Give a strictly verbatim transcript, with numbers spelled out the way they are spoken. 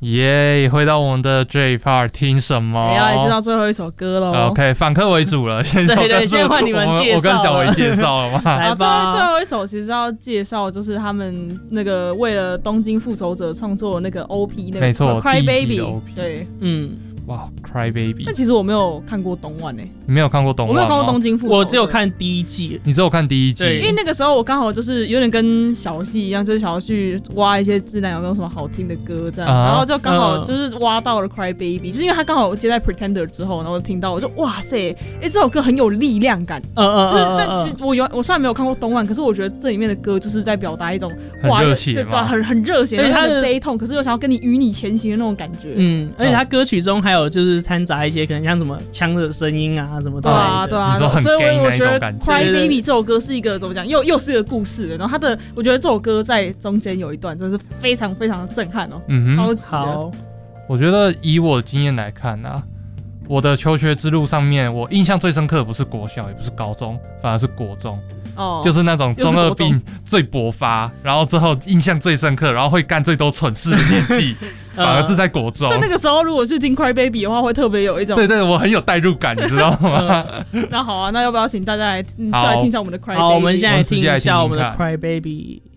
耶、yeah, 回到我们的这一 part 听什么？ 哎呀，知道最后一首歌了。 OK， 反客为主了。对对，现在换你们介绍了。 我跟小维介绍了嘛。 来吧。最后一首其实要介绍，就是他们那个为了《东京复仇者》创作的那个 O P， 那个 Cry Baby。对，嗯。 哇 ，Cry Baby！ 但其实我没有看过东万诶、欸， 你没有看过东万？ 我没有看过东京复仇者， 我只有看第一季。 你只有看第一季？ 因为那个时候我刚好就是有点跟小溪一样，就是想要去挖一些自然有没有什么好听的歌这样，啊、然后就刚好就是挖到了 Cry Baby，、嗯、就是因为他刚好接在 Pretender 之后，然后听到我就哇塞，哎、欸，这首歌很有力量感。嗯嗯就是但其实我有我虽然没有看过东万，可是我觉得这里面的歌就是在表达一种哇热血， 对对，很很热血，而且他的悲痛，可是又想要跟你与你前行的那种感觉。 嗯，而且他歌曲中还有就是掺杂一些可能像什么枪的声音啊什么之类的，对啊对啊，所以我觉得 Cry Baby 这首歌是一个怎么讲，又又是一个故事的。然后他的，我觉得这首歌在中间有一段真的是非常非常的震撼哦，嗯，超级好。 我觉得以我的经验来看啊，我的求学之路上面，我印象最深刻的不是国小，也不是高中，反而是国中。哦，就是那种中二病最勃发，然后之后印象最深刻，然后会干最多蠢事的年纪，反而是在国中。 在那个时候，如果去听 Cry Baby 的话，会特别有一种对对，我很有代入感，你知道吗？ 那好啊，那要不要请大家来就来听一下我们的 Cry Baby？ 好，我们现在听一下我们的 Cry Baby。